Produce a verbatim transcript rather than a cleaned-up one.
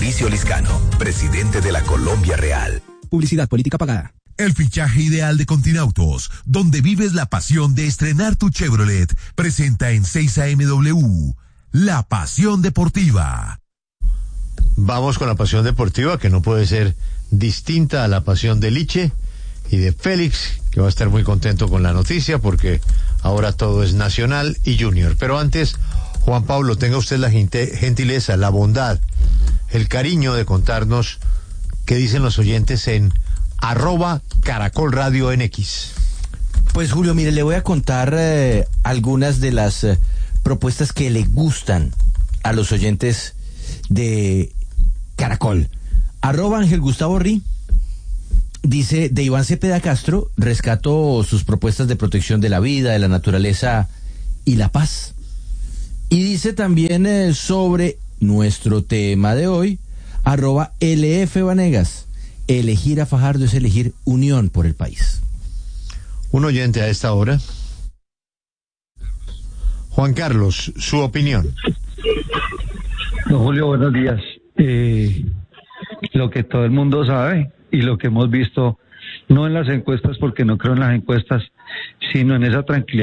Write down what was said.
Mauricio Liscano, presidente de la Colombia Real. Publicidad política pagada. El fichaje ideal de Continautos, donde vives la pasión de estrenar tu Chevrolet, presenta en seis A M W, La Pasión Deportiva. Vamos con la pasión deportiva, que no puede ser distinta a la pasión de Liche y de Félix, que va a estar muy contento con la noticia, porque ahora todo es nacional y junior. Pero antes, Juan Pablo, tenga usted la gentileza, la bondad, el cariño de contarnos qué dicen los oyentes en arroba Caracol Radio en X. Pues Julio, mire, le voy a contar eh, algunas de las eh, propuestas que le gustan a los oyentes de Caracol. Arroba Ángel Gustavo Ri dice: de Iván Cepeda Castro rescato sus propuestas de protección de la vida, de la naturaleza y la paz. Y dice también eh, sobre nuestro tema de hoy, arroba L F Vanegas: elegir a Fajardo es elegir unión por el país. Un oyente a esta hora. Juan Carlos, su opinión. Don Julio, buenos días. Eh, lo que todo el mundo sabe y lo que hemos visto, no en las encuestas, porque no creo en las encuestas, sino en esa tranquilidad